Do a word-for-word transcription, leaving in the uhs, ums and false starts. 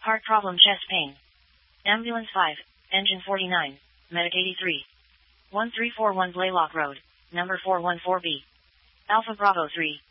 Heart problem, chest pain. Ambulance five, engine forty-nine, medic eighty-three. one three four one Blaylock Road, number four one four B. Alpha Bravo three,